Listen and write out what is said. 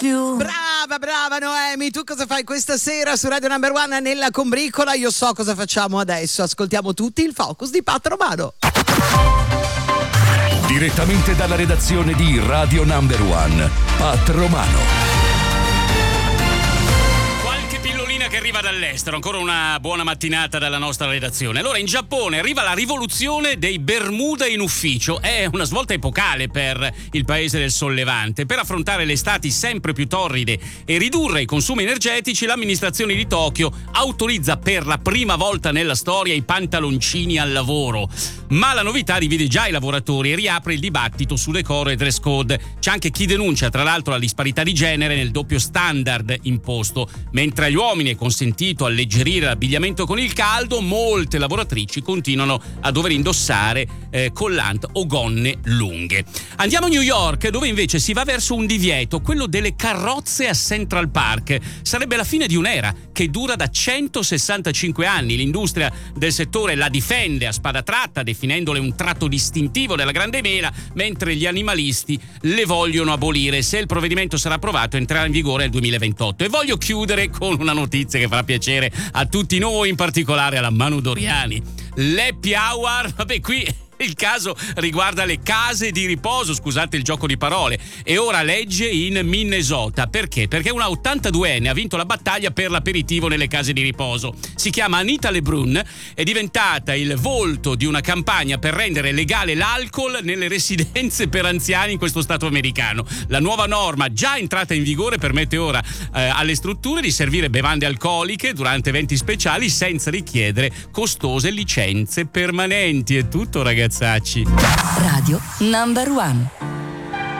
più. Brava Noemi, tu cosa fai questa sera su Radio Number One nella combricola? Io so cosa facciamo adesso, ascoltiamo tutti il Focus di Pat Romano. Direttamente dalla redazione di Radio Number One, Pat Romano. Che arriva dall'estero, ancora una buona mattinata dalla nostra redazione. Allora, in Giappone arriva la rivoluzione dei Bermuda in ufficio. È una svolta epocale per il paese del sollevante. Per affrontare le estati sempre più torride e ridurre i consumi energetici, l'amministrazione di Tokyo autorizza per la prima volta nella storia i pantaloncini al lavoro. Ma la novità divide già i lavoratori e riapre il dibattito su decoro e dress code. C'è anche chi denuncia, tra l'altro, la disparità di genere nel doppio standard imposto. Mentre agli uomini è consentito alleggerire l'abbigliamento con il caldo, molte lavoratrici continuano a dover indossare collant o gonne lunghe. Andiamo a New York, dove invece si va verso un divieto, quello delle carrozze a Central Park. Sarebbe la fine di un'era che dura da 165 anni. L'industria del settore la difende a spada tratta, definendole un tratto distintivo della grande mela, mentre gli animalisti le vogliono abolire. Se il provvedimento sarà approvato, entrerà in vigore nel 2028. E voglio chiudere con una notizia che farà piacere a tutti noi, in particolare alla Manu Doriani. L'happy hour, vabbè, qui il caso riguarda le case di riposo, scusate il gioco di parole, e ora legge in Minnesota. Perché? Perché una 82enne ha vinto la battaglia per l'aperitivo nelle case di riposo. Si chiama Anita Lebrun, è diventata il volto di una campagna per rendere legale l'alcol nelle residenze per anziani in questo stato americano. La nuova norma, già entrata in vigore, permette ora alle strutture di servire bevande alcoliche durante eventi speciali senza richiedere costose licenze permanenti. È tutto, ragazzacci. Radio Number One.